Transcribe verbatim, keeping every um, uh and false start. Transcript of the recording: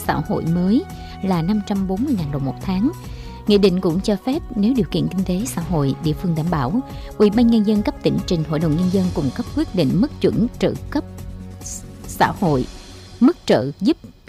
xã hội mới là năm trăm bốn mươi nghìn đồng một tháng. Nghị định cũng cho phép nếu điều kiện kinh tế xã hội địa phương đảm bảo, Ủy ban Nhân dân cấp tỉnh trình Hội đồng Nhân dân cung cấp quyết định mức chuẩn trợ cấp xã hội, mức trợ giúp